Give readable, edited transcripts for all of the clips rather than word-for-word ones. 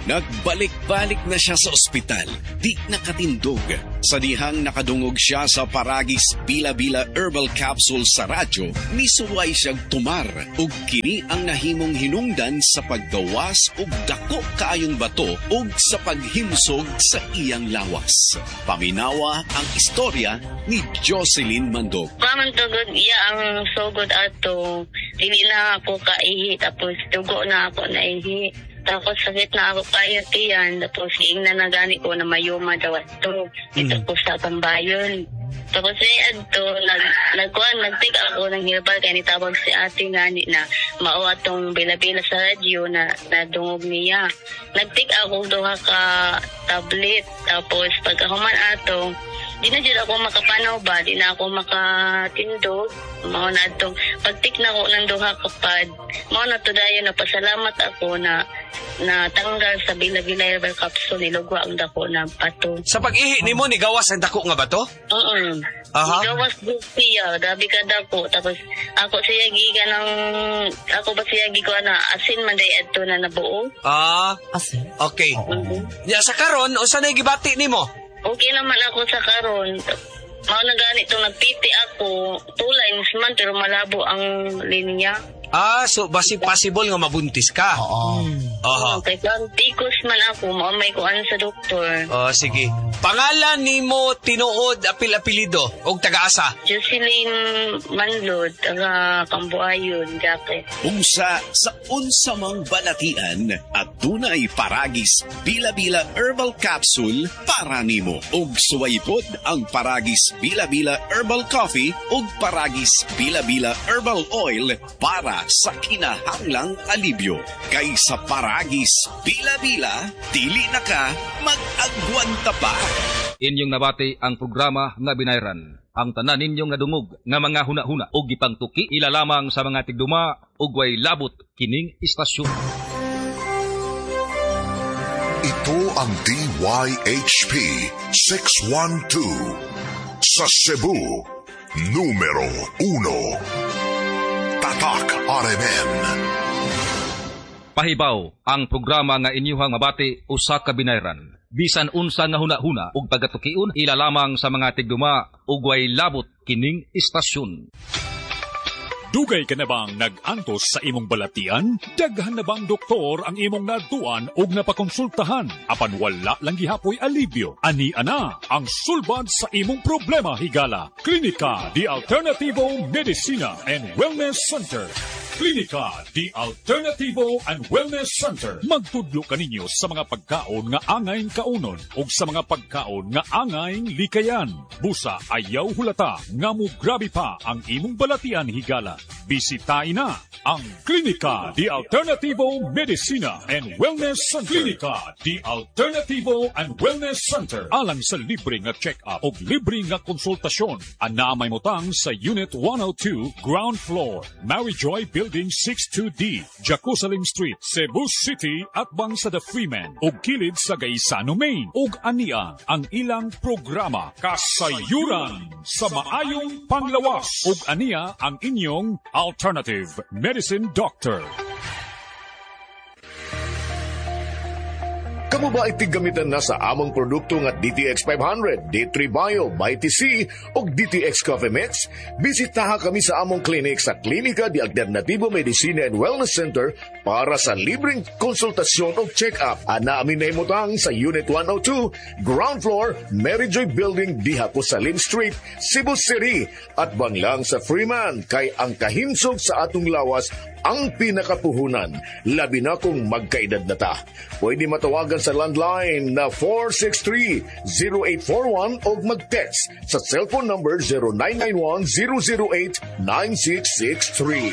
Nagbalik-balik na siya sa ospital, di nakatindog. Sa dihang nakadungog siya sa Paragis Bila-Bila Herbal Capsule sa radyo, misuway siyang tumar ug kini ang nahimong hinungdan sa paggawas ug dako kaayong bato ug sa paghimsog sa iyang lawas. Paminawa ang istorya ni Jocelyn Mandog. Kaman tugod iya ang sugod ato, dili na ako kaihi, tapos dugo na ako naihi. Tapos sakit na ako kayo tiyan, tapos hiing na nagani ko na mayuma daw ito. Dito ko sa Tambayon. Tapos adto nagtig ako ng herbal kaya nitawag si ate ngani na mao atong bila-bila sa radyo na nadungog niya. Nagtig ako duha ka tablet, tapos pagkahuman ato di na dyan ako makapanaw ba, di na ako makatindog. Mao na itong pagtik na ko ng duha kapad. Mao na to dayo na pasalamat ako na tanggal sa Bila-Bila Herbal Capsule, nilugwa ang dako na bato. Sa pag-ihi ni mo, nigawas ang dako nga bato? Nigawas din siya, dabi ka dako. Tapos ako siya giga ng, ako ba siya giga na asin man day adto na nabuo. Asin? Okay. Ya, sa karon, o saan ay gibati ni mo? Okay naman ako sa karon. Mao na ganito, nagpiti ako 2 lines man pero malabo ang linya. So basi possible nga mabuntis ka? Oo. Okay, tikos man ako, may kuan sa doktor. Sige. Pangalan ni mo tinuod apil-apilido o taga-asa? Jocelyn Manlod, taga Cambuayon, Jake. Unsa sa unsamang balatian at dunay Paragis Bila-Bila Herbal Capsule para nimo. Ug suwaypod ang Paragis Bila-Bila Herbal Coffee ug Paragis Bila-Bila Herbal Oil para sa kinahanglang alibyo. Kay sa Paragis Bila-Bila, dili na ka mag-agwanta pa. Inyong nabati ang programa nga binayran. Ang tanan ninyong nga dungog nga mga huna-huna o gipangtuki ilalamang sa mga tigduma ug way labot kining istasyon. Ito ang DYHP 612 sa Cebu, numero 1. Tatak RMN. Pahibaw ang programa nga inyuhang mabati usa ka binayran. Bisan unsa nga huna-huna ug pagatukion ilalamang sa mga tigduma ug way labot kining istasyon. Dugay ka na bang nag-antos sa imong balatian? Daghan na bang doktor ang imong naduan ug napakonsultahan? Apan wala lang gihapoy alibyo. Ani ana ang sulbad sa imong problema higala. Klinika di Alternativo Medicina and Wellness Center. Klinika di Alternativo and Wellness Center. Magtudlo kaninyo sa mga pagkaon nga angayng kaunon o sa mga pagkaon nga angayng likayan. Busa ayaw hulata nga mo grabe pa ang imong balatian higala. Bisitahin na ang Klinika di Alternativo Medicina and Wellness Center. Klinika di Alternativo and Wellness Center. Alang sa libre nga check-up o libre nga konsultasyon. Anamay motang sa Unit 102, Ground Floor, Mary Joy Building 62D, Jacusalim Street, Cebu City at bang sa The Freeman ug kilid sa Gaisano, Maine. Ug ania ang ilang programa kasayuran sa maayong panglawas. Ug ania ang inyong Alternative Medicine Doctor. Kamu ba itigamitan na sa among produkto nga DTX 500, D3 Bio, BITC o DTX Coffee Mix? Bisitaha kami sa among clinic sa Klinika di Alternativo Medicina and Wellness Center para sa libreng konsultasyon o check-up. Ana amin na imutang sa Unit 102, Ground Floor, Mary Joy Building, Diha Salim Street, Cebu City. At banglang sa Freeman kay ang kahimsog sa atong lawas ang pinakapuhunan, labi na kung magkaedad na ta. Pwede matawagan sa landline na 463-0841 o mag-text sa cellphone number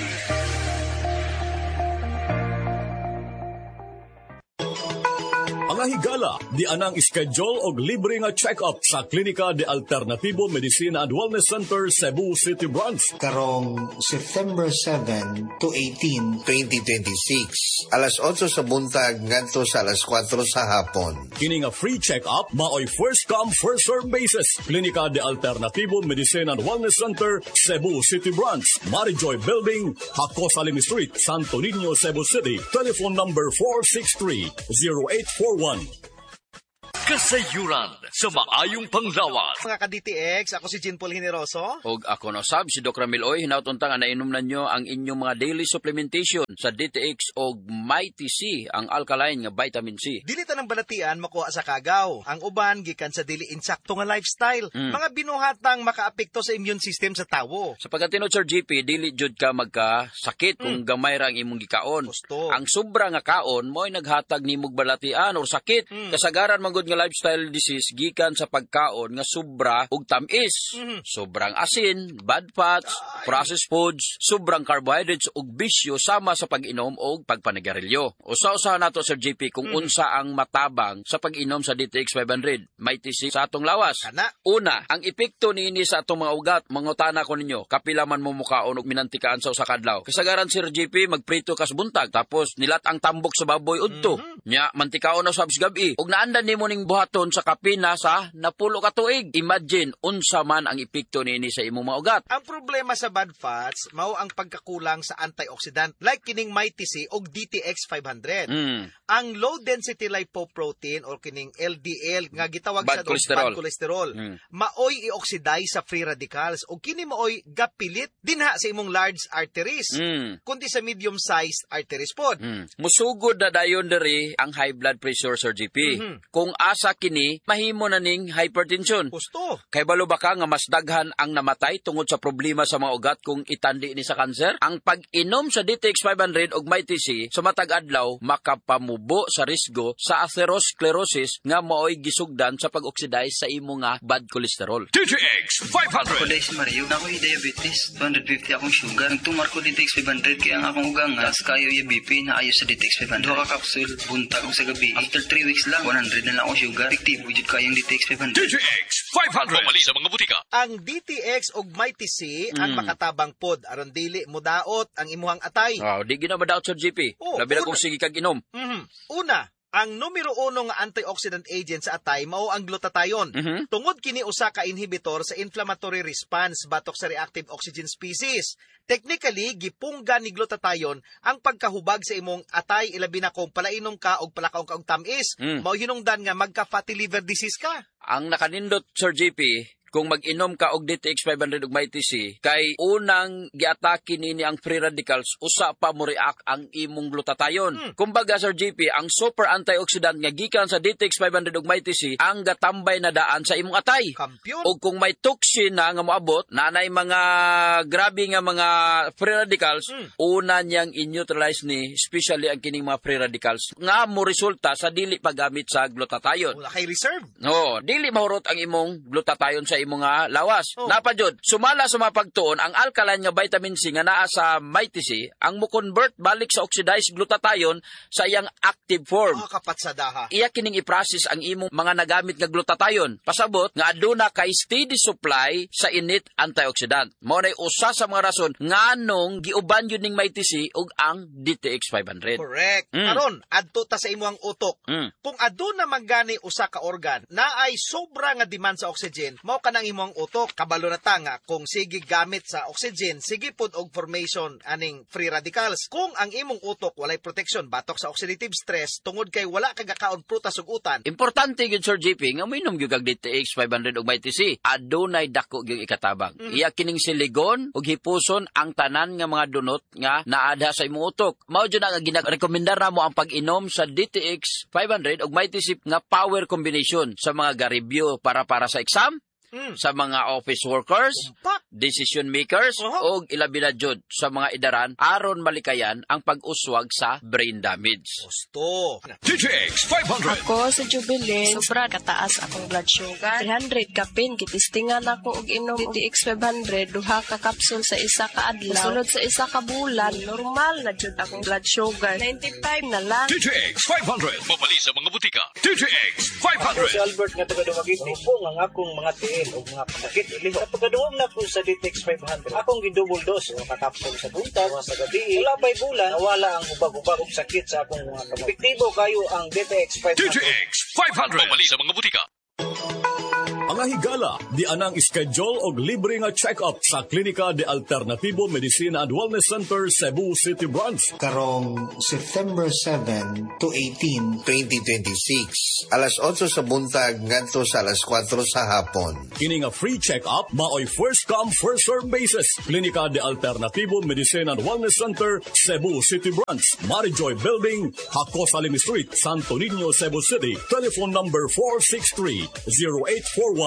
0991-008-9663. Ang Mga higala, di anang schedule og libre nga check-up sa Klinika de Alternativo Medicina and Wellness Center, Cebu City Branch. Karong September 7 to 18, 2026. Alas 8 sa buntag ngadto sa alas 4 sa hapon. Kini nga free check-up maoy first come first serve basis. Klinika de Alternativo Medicina and Wellness Center, Cebu City Branch, Marijoy Building, Hakos Alim Street, Santo Niño, Cebu City. Telephone number 463-0841. Kasayuran sa maayong panglawas. Mga ka-DTX, ako si Jean Paul Generoso. Og ako no sab, si Doc Ramil Oy, hinautuntang nainom na nyo ang inyong mga daily supplementation sa DTX og Mighty C, ang alkaline nga vitamin C. Dili ta ng balatian makuha sa kagaw. Ang uban gikan sa dili insakto nga lifestyle. Mga binuhatang makaapekto sa immune system sa tawo. Sa pagkatinod, Sir GP, dili jud ka magkasakit kung gamay ra ang imong gikaon. Gusto. Ang sobra nga kaon mo'y naghatag nimog balatian or sakit. Kasagaran man gud nga lifestyle disease gikan sa pagkaon nga sobra ug tamis. Sobrang asin, bad fats, processed foods, sobrang carbohydrates ug bisyo sama sa pag-inom og pagpanigarilyo. Usa-usahan nato, Sir GP, kung unsa ang matabang sa pag-inom sa DTX 500. May tisi sa atong lawas. Una, ang epekto niini sa atong mga ugat. Mangutana ko ninyo, kapila man mo mukaon og minantikaan sa usa ka adlaw. Kasagaran, Sir GP, magprito kas buntag tapos nilat ang tambok sa baboy udto. Nya mantikaon na sabs gabi ug naandan nimo ning buhaton sa kapina sa napulo ka tuig. Imagine unsa man ang epekto niini sa imong mga ugat. Ang problema sa bad fats mao ang pagkakulang sa antioxidant like kining Mighty C og DTX 500. Ang low density lipoprotein or kining LDL nga gitawag sa bad cholesterol maoy i-oxidize sa free radicals ug kini maoy gapilit dinha sa imong large arteries kundi sa medium sized arteries pod. Musugod na dayon diri ang high blood pressure, Sir GP. Kung asa kini mahimo na ning hypertension. Gusto. Kay balo ba ka nga mas daghan ang namatay tungod sa problema sa mga ugat kung itandi ni sa kanser? Ang pag-inom sa DTX 500 og Mighty C sa matag adlaw makapamubo sa risgo sa atherosclerosis nga maoy gisugdan sa pag-oxidize sa imo nga bad cholesterol. DTX 500. Ako dahil si Mario, na ako'y diabetes, 250 akong sugar. Nagtumar ko DTX 500 kaya ang akong ugang tas kayo yung BP na ayos sa DTX 500. Duha ka kapsul, buntag ko sa gabi. After 3 weeks lang, 100 na lang akong sugar. Active, wujud kayong DTX 500. DTX 500. Pumali sa mga butika. Ang DTX og Mighty C ang makatabang pod aron dili mudaot ang imuhang atay. Di gina madaot, Sir GP. Labi na kung sige kag inom. Una, ang numero 1 nga antioxidant agent sa atay mao ang glutathione. Tungod kini usa ka inhibitor sa inflammatory response batok sa reactive oxygen species. Technically, gipungga ni glutathione ang pagkahubag sa imong atay ilabi na kung palainom ka og palakaw ka og tamis. Mao hinungdan nga magka fatty liver disease ka. Ang nakanindot, Sir GP, kung mag-inom ka og DTX 500 og Mighty C, kay unang giatake nini ang free radicals, usa pa mo react ang imong glutathione. Kumbaga, Sir GP, ang super antioxidant nga gikan sa DTX 500 og Mighty C ang gatambay na daan sa imong atay. Kampiyon. O kung may toxin na nga moabot, nanay mga grabe nga mga free radicals, una niyang in-neutralize ni, especially ang kining mga free radicals, nga mo resulta sa dili paggamit sa glutathione. Wala kay reserve. No, dili mahurot ang imong glutathione sa imong nga lawas. Napajud, sumala sa mga pagtuon ang alkaline nga vitamin C nga naa sa Mighty C ang mo-convert balik sa oxidized glutathione sa iyang active form. Kapatsadaha. Iya kining i-process ang imong mga nagamit nga glutathione. Pasabot nga aduna kay steady supply sa init antioxidant. Mao nay usa sa mga rason nganong giuban yun ning Mighty C ug ang DTX 500. Correct. Karon adto ta sa imong utok. Kung aduna magani usa ka organ naay sobra nga demand sa oxygen, mao kanang imong utok. Kabalo na ta nga kung sige gamit sa oxygen, sige pud og formation aning free radicals. Kung ang imong utok walay protection batok sa oxidative stress tungod kay wala kay gakaon prutas ug utan. Importante gyud, Sir GP, nga minom gyud kag DTX 500 og Mighty C. Adunay dako gyud ikatabang. Iya kining siligon ug hipuson ang tanan nga mga dunot nga naadha sa imong utok. Mao gyud nga ginarekomendar namo ang pag-inom sa DTX 500 og Mighty C nga power combination sa mga garibyo para sa exam, sa mga office workers, decision makers o ilabi na jud sa mga idaran aron malikayan ang pag-uswag sa brain damage. Gusto. DTX 500. Ako sa Jubilee, sobra kataas akong blood sugar. 300 kapin, kitistingan ako og inom DTX 500, duha ka kapsul sa isa ka adlaw. Sulod sa isa ka bulan, normal na jud akong blood sugar. 95 na lang. DTX 500. Mabali sa mga butika. DTX 500. Ako si Albert nga taga-Dumaguete. Upong ang akong mga tiil o mga pasakit ili. Sa pagkaduhom na po sa DTX 500, akong gidouble dose o kakapsol sa buntag, sa gabi. Wala pa'y bulan, nawala ang ubag-ubag og sakit sa akong mga kamay. Epektibo kayo ang DTX 500. DTX 500. Mabali sa mga butika. Mga higala, di anang schedule og libre nga check-up sa Klinika de Alternativo Medicine and Wellness Center, Cebu City Branch. Karong September 7 to 18, 2026. Alas 8 sa buntag ngadto sa alas 4 sa hapon. Kini nga free check-up maoy first come first serve basis. Klinika de Alternativo Medicine and Wellness Center, Cebu City Branch, Marijoy Building, Hakos Alimi Street, Santo Niño, Cebu City. Telephone number 463-0841.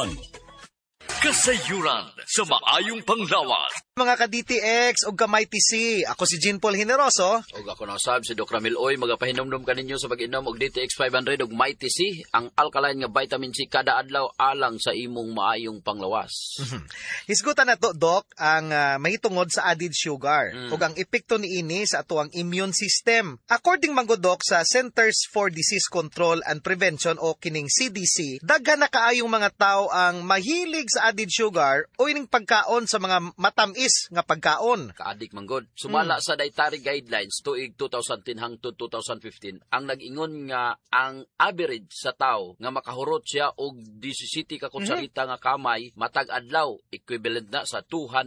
Kasayuran sa maayong panglawas. Mga ka-DTX o kamay TC, ako si Jean Paul Generoso. O ako na sab si Dr. Ramil Oy, magapahinomdom ka ninyo sa pag-inom og DTX 500 og Mighty C, ang alkaline nga vitamin C kada adlaw alang sa imong maayong panglawas. Hisgutan na to, Doc, ang mahitungod sa added sugar ug ang epekto niini sa ato ang immune system. According man Doc sa Centers for Disease Control and Prevention o kining CDC, daghan na kaayong mga tao ang mahilig sa added sugar o ining pagkaon sa mga matamis nga pagkaon. Kaadik manggod. Sumala sa dietary guidelines tuig 2010 hangtod 2015, ang nag-ingon nga ang average sa tao nga makahurot siya og 17 ka kutsarita nga kamay matag adlaw, equivalent na sa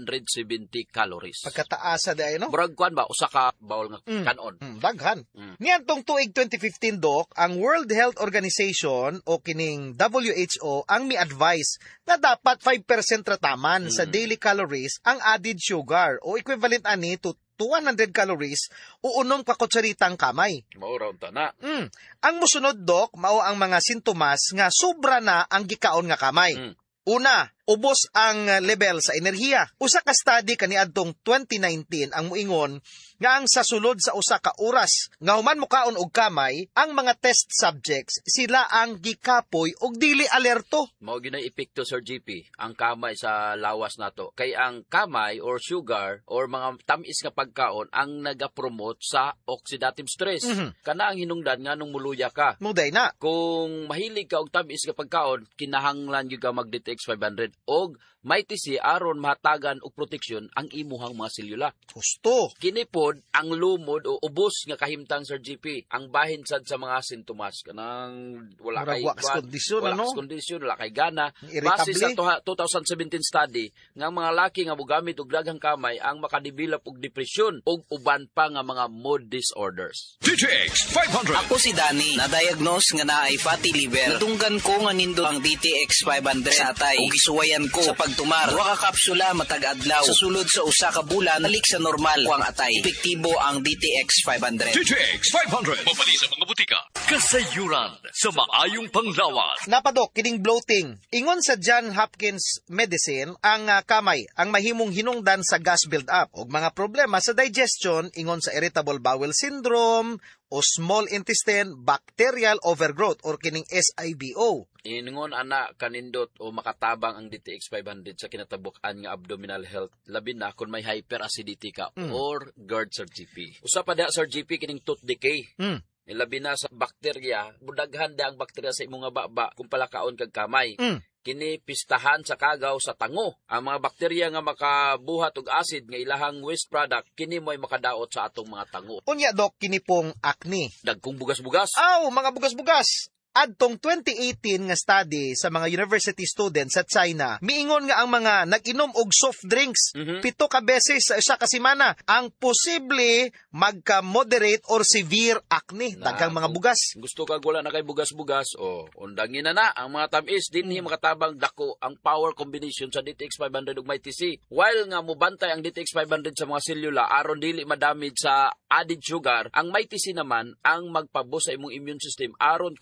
270 calories. Pagkataas sa day no? Murag kuan ba usa ka bawol nga kanon. Daghan. Niyan tong tuig 2015 Doc, ang World Health Organization o kining WHO ang mi-advise na dapat 5% rataman sa daily calories ang added sugar o equivalent ani to 200 calories o 6 ka kutsaritang kamay. Mao raw ta na. Ang mosunod Doc, mao ang mga sintomas nga sobra na ang gikaon nga kamay. Una, ubos ang level sa enerhiya. Usa ka study kaniadtong 2019 ang muingon nga ang sa sulod sa usa ka oras nga human mukaon og kamay, ang mga test subjects sila ang gikapoy og dili alerto. Mao ginay epekto Sir GP ang kamay sa lawas nato. Kay ang kamay or sugar or mga tamis nga pagkaon ang nagapromote sa oxidative stress. Kana ang hinungdan nga nung muluya ka. Muday na. Kung mahilig ka og tamis nga pagkaon, kinahanglan gyud ka mag DTX 500 og Mighty C aron mahatagan og proteksyon ang imuhang mga selula. Gusto. Kini pod ang lumod o ubos nga kahimtang Sir GP, ang bahin sad sa mga sintomas kanang wala kay kondisyon, wala kay gana. Base sa 2017 study nga mga laki nga mogamit og daghang kamay ang makadevelop og depresyon ug uban pa nga mga mood disorders. DTX 500. Ako si Danny, na-diagnose nga naay fatty liver. Natunggan ko nga nindo ang DTX 500 sa atay ug gisuwayan ko sa pagtumar. Duha ka kapsula matag adlaw. Sa sulod sa usa ka bulan, balik sa normal ko ang atay. Epektibo ang DTX 500. DTX 500. Mabali sa mga butika. Kasayuran sa maayong panglawas. Napadok, kining bloating. Ingon sa John Hopkins Medicine, ang kamay ang mahimong hinungdan sa gas build-up ug mga problema sa digestion ingon sa irritable bowel syndrome o small intestine bacterial overgrowth or kining SIBO. Ingon ana kanindot o makatabang ang DTX 500 sa kinatabuk-an nga abdominal health, labi na kung may hyperacidity ka or GERD Sir GP. Usa pa da Sir GP kining tooth decay. Labi na sa bakterya, budaghan da ang bakterya sa imong nga baba kung palakaon kag kamay. Kini pistahan sa kagaw sa tango. Ang mga bakterya nga makabuhat og acid nga ilahang waste product, kini mo'y makadaot sa atong mga tango. Unya Doc, kini pong acne. Dagkong bugas-bugas. Mga bugas-bugas. Adtong 2018 nga study sa mga university students sa China, miingon nga ang mga nag-inom og soft drinks 7 ka beses sa isa ka semana ang posible magka-moderate or severe acne, daghang mga bugas. Gusto kag wala na kay bugas-bugas o undangin na ang mga tamis dinhi makatabang dako ang power combination sa DTX 500 ug Mighty C. While nga mobantay ang DTX 500 sa mga selula aron dili madamage sa added sugar, ang Mighty C naman ang magpabos sa imong immune system aron kontrahon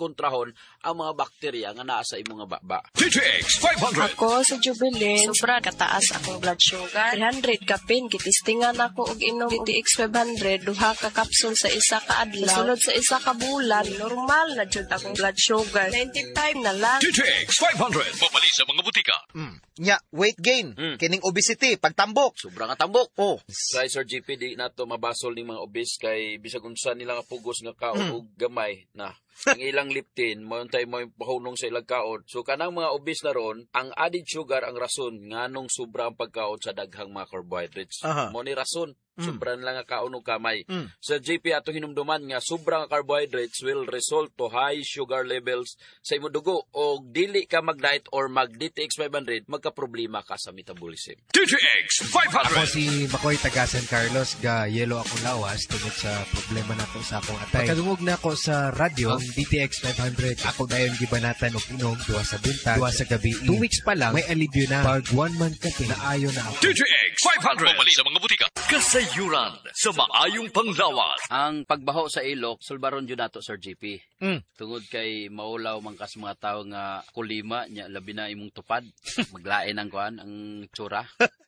makuhaon ang mga bakterya nga naa sa imong nga baba. DTX 500. Ako sa Jubilee, sobra kataas akong blood sugar. 300 kapin, gitistingan ako og inom DTX 500, duha ka kapsul sa isa ka adlaw. Sulod sa isa ka bulan, normal na jud akong blood sugar. 95 na lang. DTX 500. Mabali sa mga butika. Nya, weight gain, kining obesity, pagtambok. Sobrang katambok. Oh. Kay Sir GP, di na to mabasol ng mga obese kay bisag unsa nila nga pugos nga kaon og gamay na. Ang ilang liptin, mo tay mo pahunong sa ilang kaon. So kanang mga obese na ron, ang added sugar ang rason nganong sobra ang pagkaon sa daghang mga carbohydrates. Mo ni rason. Sobrang lang nga kaon og kamay. Sa GP ato hinumduman nga sobrang carbohydrates will result to high sugar levels sa imong dugo og dili ka mag-diet or mag-DTX 500 magka-problema ka sa metabolism. DTX 500. Ako si Makoy taga San Carlos, ga yelo akong lawas tungod sa problema nato sa akong atay. Pagkadungog na ako sa radyo, ang DTX 500 ako dayon gibanatan og inom duha sa buntag, duha sa gabi. 2 weeks pa lang may alibyo na. Pag 1 month ka naayo na ako. DTX 500. Mabali sa mga butika. Kasayuran sa maayong panglawas. Ang pagbaho sa ilok, sulbaron jud nato Sir GP. Tungod kay maulaw man kas mga tawo nga kulima nya labi na imong tupad, maglain ang kuan ang tsura.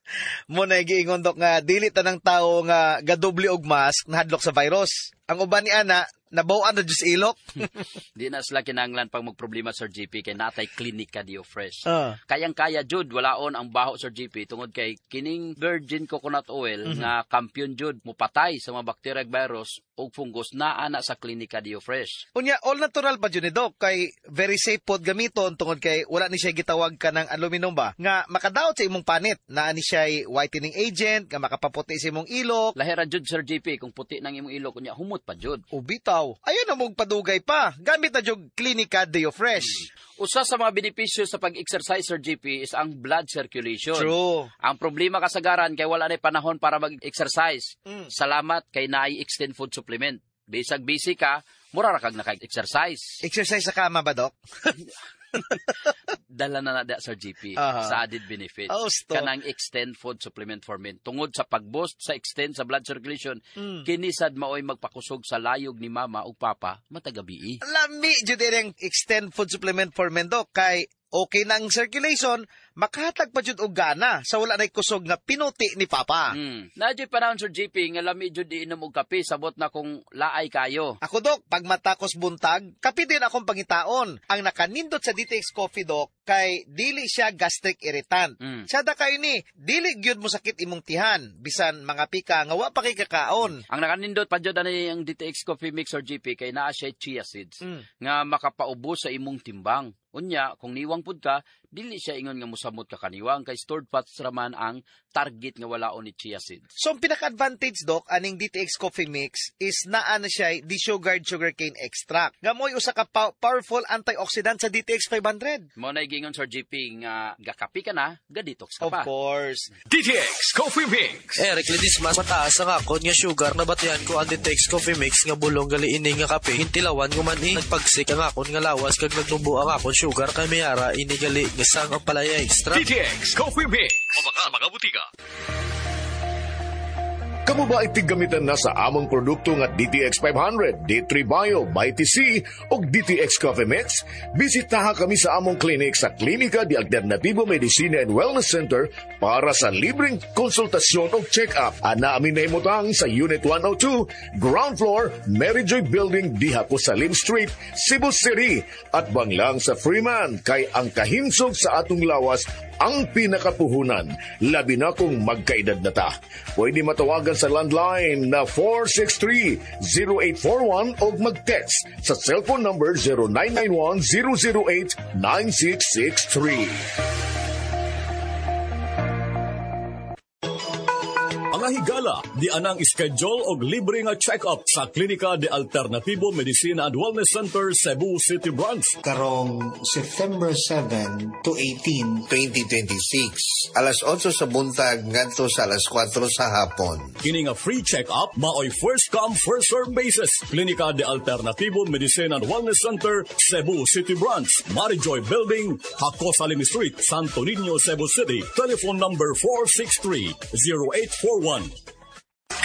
Mo na giingon dok nga dili tanang tawo nga gadoble og mask nahadlok sa virus. Ang uban ni ana nabaw-an na jud sa ilok. Di na sila kinahanglan pag magproblema Sir GP kay natay Clinica Dio Fresh. Kayang-kaya jud walaon ang baho Sir GP tungod kay kining virgin coconut oil nga kampiyon jud mupatay sa mga bakterya ug virus ug fungus naa na sa Clinica Dio Fresh. Unya all natural pa jud ni dok kay very safe pod gamiton tungod kay wala ni siya gitawag kanang aluminum ba nga makadaot sa imong panit. Naa ni siya whitening agent nga makapaputi sa imong ilok. Lahira jud Sir GP kung puti nang imong ilok unya humot pa jud. Ubitaw. Ayon na mong padugay pa. Gamit na jud Clinica Dio Fresh. Usa sa mga benepisyo sa pag-exercise Sir GP is ang blood circulation. True. Ang problema kasagaran kay wala na panahon para mag-exercise. Salamat kay naay extend food supplement. Bisag busy ka, mura ra kag naka-exercise. Exercise sa kama ba, Dok? Dala na nada Sir GP sa added benefit. Kanang extend food supplement for men. Tungod sa pag-boost sa extend sa blood circulation, kinisad maoy magpakusog sa layog ni mama ug papa matagabi. Lami jud ang extend food supplement for men, Dok, kay okay na ang circulation, makahatag pa jud og gana sa wala nay kusog nga pinuti ni papa. Nadyo panahon Sir GP nga lami jud iinom og kape sabot na kung laay kayo. Ako Dok, pag matakos buntag, kape din akong pangitaon. Ang nakanindot sa DTX Coffee Dok kay dili siya gastric irritant. Sada kayo ni, dili gyud mo sakit imong tihan bisan mga pika nga wa pa kay kakaon. Ang nakanindot pa jud ani ang DTX Coffee Mix Sir GP kay naa siya chia seeds nga makapaubos sa imong timbang. Unya, kung niwang pud ka, dili siya ingon nga musamot ka kaniwang kay stored fats raman ang target nga walaon ni chia seeds. So, ang pinaka-advantage, Dok, aning DTX Coffee Mix is naa na siya desugared sugarcane extract. Nga mo'y usa ka powerful antioxidant sa DTX 500. Mo na gingon Sir GP nga gakapi ka na, ga-detox ka pa. Of course. DTX Coffee Mix. Eric Lidis mas mataas ang akon nga sugar na batihan ko ang DTX Coffee Mix nga bulong gali ini nga kape. Hintilawan ko man nagpagsik ang akon nga lawas kag nagtubo ang akon sugar kay mayara inigali gasang ang palaya extra. DTX Coffee Mix. Mga butika. Kamu ba itigamitan na sa among produkto nga DTX 500, D3 Bio, Mighty C o DTX Coffee Mix? Bisitaha kami sa among clinic sa Klinika de Alternativo Medicina and Wellness Center para sa libreng konsultasyon o check-up. Ana amin na imutang sa Unit 102, Ground Floor, Mary Joy Building, Diha Salim Street, Cebu City. At banglang sa Freeman, kay ang kahinsog sa atong lawas ang pinakapuhunan, labi na kung magkaedad na ta. Pwede matawagan sa landline na 463-0841 o mag-text sa cellphone number 0991-008-9663. Ang higala, di anang schedule og libre nga check-up sa Klinika de Alternativo Medicina and Wellness Center, Cebu City Branch. Karong September 7 to 18, 2026. Alas 8 sa buntag ngadto sa alas 4 sa hapon. Kini nga free check-up maoy first come first serve basis. Klinika de Alternativo Medicina and Wellness Center, Cebu City Branch, Marijoy Building, Salim Street, Santo Niño, Cebu City. Telephone number 463-0841.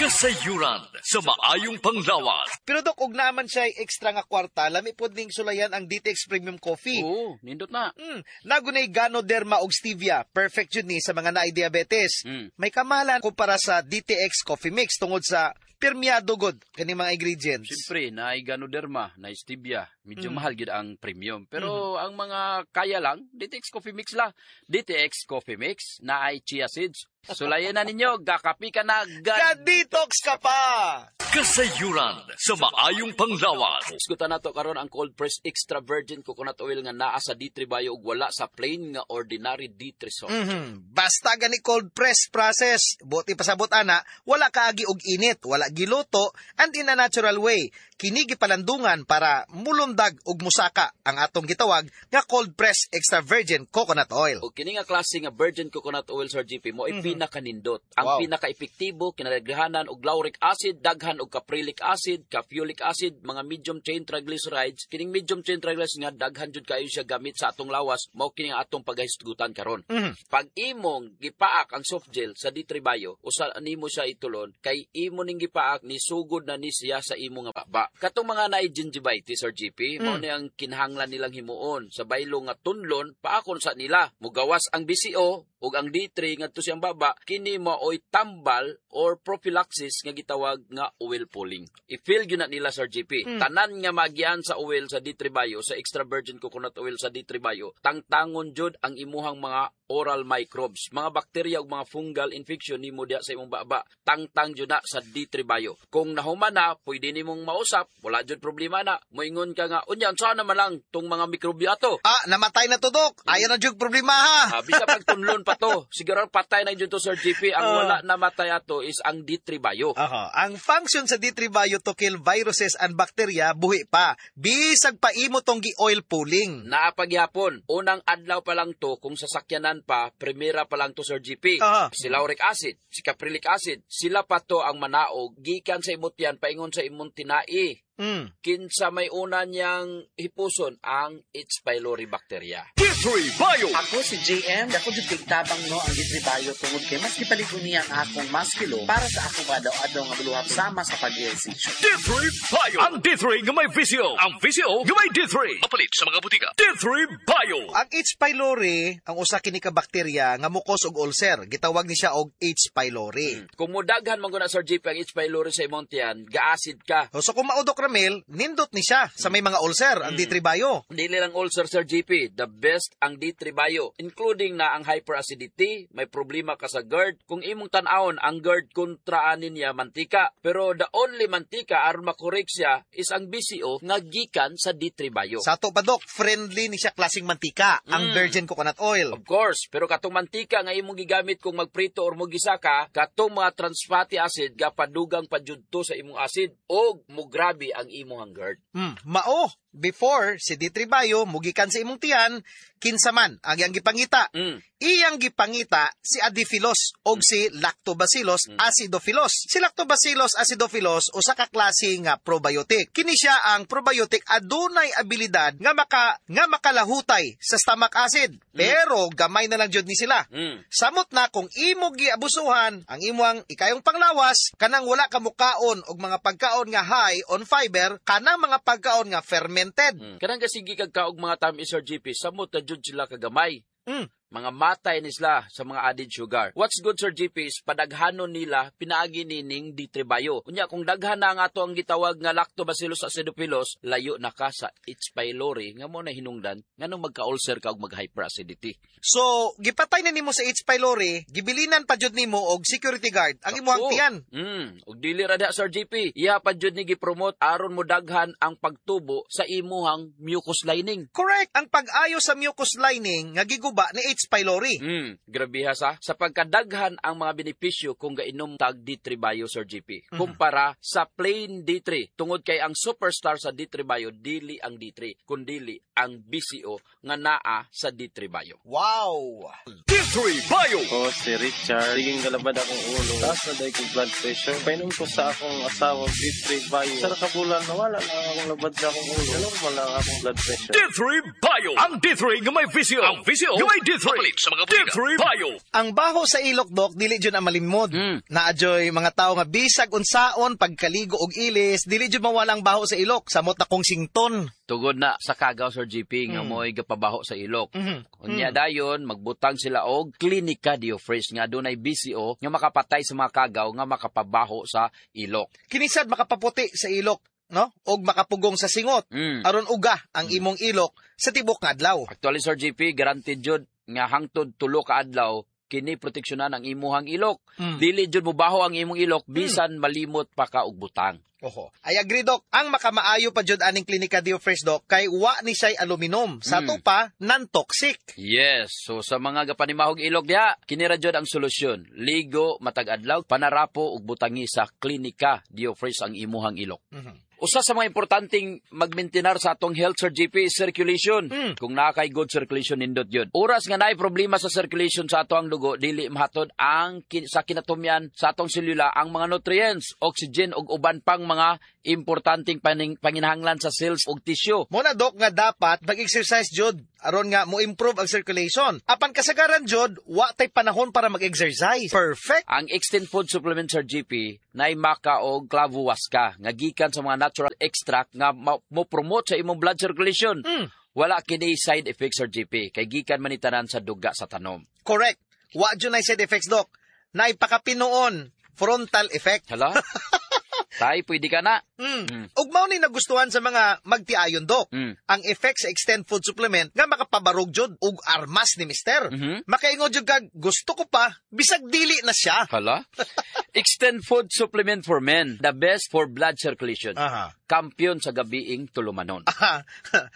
Kasayuran sa maayong panglawas. Pero Dok, og naman siya extra nga kwarta, lami po ding sulayan ang DTX Premium Coffee. Oo, nindot na. Nagunay Ganoderma og Stevia. Perfect yun ni sa mga naay diabetes. May kamahalan kumpara sa DTX Coffee Mix tungod sa permeado god kani mga ingredients. Siyempre, na Ganoderma, na Stevia, medyo mahal gid ang premium. Pero ang mga kaya lang, DTX Coffee Mix la. DTX Coffee Mix na ay chia seeds. Sulayan na ninyo, gakapi ka na, ga-detox ka pa! Kasayuran sa maayong panglawas. Isgutan na to karon ang cold press extra virgin coconut oil nga naa sa D3 Bio ug wala sa plain nga ordinary D3 salt. Basta gani cold press process, buti pasabot ana, wala kaagi og init, wala giluto, and in a natural way. Kini gipalandungan para mulundag ug musaka ang atong gitawag nga cold press extra virgin coconut oil. O kini nga klase nga virgin coconut oil, Sir GP, mo pinaka-nindot. Ang pinaka-epektibo, kinalaghanan og lauric acid, daghan og caprylic acid, caffeolic acid, mga medium chain triglycerides. Kining medium chain triglycerides nga daghan jud kayo siya gamit sa atong lawas, mao kini nga atong paghisgutan karon. Pag imong gipaak ang soft gel sa D3 Bio, usa nimo siya itulon kay imo ning gipaak ni sugod na ni siya sa imo nga baba. Katong mga naay gingivitis, Sir GP, mao ni ang kinahanglan nilang himuon sa baylo nga tunlon paakon sa nila. Mugawas ang BCO ug ang D3 ngadto siyang baba, kini maoy tambal or prophylaxis nga gitawag nga oil pulling. I-feel gyud na nila, Sir GP. Tanan nga magian sa oil sa D3 Bio, sa extra virgin coconut oil sa D3 Bio, tangtangon jud ang imuhang mga oral microbes, mga bakterya ug mga fungal infection nimo diha sa imong baba. Tangtang jud na sa D3 Bio. Kung nahuman na, pwede nimong mausap, wala jud problema na. Moingon ka nga, unyan sana man lang tong mga mikrobyo ato. Namatay na to, Dok. Ayan na jud problema ha. Bisa pagtunlon pa to. Siguro patay na jud to, Sir GP. Ang wala namatay ato is ang D3 Bio. Ang function sa D3 Bio to kill viruses and bacteria buhi pa. Bisag pa imo tong gi-oil pulling. Naapagyapon. Unang adlaw pa lang to, kung sasakyanan pa, primera pa lang to, Sir GP. Si lauric acid, si caprylic acid, sila pa to ang manaog, gikan sa imot yan, paingon sa imong tinai. Kinsa may una niyang hipuson ang H. pylori bacteria. D3 Bio! Ako si JM, ako jud tabang no ang D3 Bio tungod kay mas gipaligon niya ang akong maskilo para sa akong adlaw-adlaw nga buluhap sama sa pag-ehersisyo. D3 Bio! Ang D3 nga may VCO. Ang VCO nga may D3. Mapalit sa mga butika. D3 Bio! Ang H. pylori, ang usa kini ka bakterya nga mukos og ulcer. Gitawag ni siya og H. pylori. Kung mudaghan man guna, Sir JP, ang H. pylori sa imong tiyan, ga-acid ka. So kung maudok Ramel, nindot ni siya sa may mga ulcer, ang D3 Bio. Dili lang ulcer, Sir GP. The best ang D3 Bio, including na ang hyperacidity, may problema ka sa GERD. Kung imong tan-awon, ang GERD kontraanin niya mantika. Pero the only mantika aron makorek siya is ang BCO nga gikan sa D3 Bio. Sa to pa, Dok, friendly ni siya klaseng mantika, ang virgin coconut oil. Of course, pero katong mantika nga imong gigamit kung magprito or mogisaka, katong mga trans fatty acid gapadugang padjudto sa imong acid o mugrabe ang imong GERD. Mao, before si D3 Bio mugikan sa imong tiyan, kinsa man ang iyang gipangita. Iyang gipangita si Adiphilus o si Lactobacillus acidophilus. Si Lactobacillus acidophilus usa ka klase nga probiotic. Kini siya ang probiotic adunay abilidad nga makalahutay sa stomach acid. Pero gamay na lang jud ni sila. Samot na kung imo giabusuhan ang imong ikayong panglawas, kanang wala ka mukaon og mga pagkaon nga high on fiber, kanang mga pagkaon nga fermented. Kanang kasigi kagkaog mga tamis, Sir GP, samot na jud sila kagamay. Mga matay ni sila sa mga added sugar. What's good, Sir GP, is padaghanon nila pinaagi nining D3 Bio. Kunya kung daghan na nga ato ang gitawag nga Lactobacillus acidophilus, layo na ka sa H. pylori nga mo na hinungdan nganong magka-ulcer ka og mag-hyperacidity. So, gipatay na nimo sa H. pylori, gibilinan pa jud nimo og security guard ang imong tiyan. Og dili ra da, Sir GP, iya pa jud ni gipromote aron mo daghan ang pagtubo sa imuhang mucus lining. Correct, ang pag-ayo sa mucus lining nga giguba ni H. pylori. Grabe ha sa pagkadaghan ang mga benepisyo kung gainom tag D3 Bio, Sir GP. Kumpara sa plain D3. Tungod kay ang superstar sa D3 Bio, dili ang D3, kundili ang BCO nga naa sa D3 Bio. Wow! D3 Bio! Si Richard. Siging galabad akong ulo. Taas na dahil kong blood pressure. Painom ko sa akong asawa, D3 Bio. Sa nakabulan, nawala na akong labad sa akong ulo. Normal lang akong blood pressure. D3 Bio! Ang D3 nga may VCO. Ang VCO nga may D3. Mapalit sa mga butika. D3 Bio. Ang baho sa ilok, Dok, dili dyan ang malimod. Naadyoy mga tao nga bisag unsaon pagkaligo og ilis, dili dyan mawalang baho sa ilok. Samot na kong sington. Tugod na sa kagaw, Sir GP, nga mo'y gapabaho sa ilok. Unya dayon, magbutang sila og Clinica Diofresh nga dunay BCO nga makapatay sa mga kagaw nga makapabaho sa ilok. Kinisad makapaputi sa ilok, no? Og makapugong sa singot. Aron uga ang imong ilok sa tibok nga adlaw. Actually, Sir GP, guaranteed jud nga hangtod 3 ka adlaw kini proteksyonan ang imuhang ilok. Dili jud mo baho ang imong ilok bisan malimot pa ka og butang. Oho. I agree, Doc. Ang makamaayo pa jud aning Clinica Diofresh, Doc, kay wa ni siya'y aluminum. Sa to pa, non-toxic. Yes. So sa mga gapanimahog ilok diha, kini ra jud ang solusyon. Ligo matag adlaw, panarapo ug butangi sa Clinica Diofresh ang imuhang ilok. Usa sa mga importanteng magmaintenar sa atong health, Sir GP, is circulation. Kung nakay good circulation, nindot yun. Oras nga naay problema sa circulation sa atong dugo, dili mahatod ang sa kinatumyan sa atong selula ang mga nutrients, oxygen ug uban pang mga importanteng panginahanglan sa cells ug tissue. Muna, Dok, nga dapat mag-exercise jud aron nga mo improve ang circulation. Apan kasagaran jud, wa tay panahon para mag-exercise. Perfect. Ang Extend Food Supplement, Sir GP, nay maka og clavuasca nga gikan sa mga natural extract nga mo promote sa imong blood circulation. Wala kini side effects, Sir GP, kay gikan manitanan sa duga sa tanom. Correct. Wa jud nay side effects, Doc. Nay pakapinoon frontal effect. Hala? Tay, pwede ka na. Ug mao ni nagustuhan sa mga magtiayon, Doc. Ang effect sa Extend Food Supplement nga makapabarog jud ug armas ni Mister. Makaingon jud kag gusto ko pa bisag dili na siya. Hala? Extend Food Supplement for Men, the best for blood circulation. Kampiyon sa gabiing tulumanon.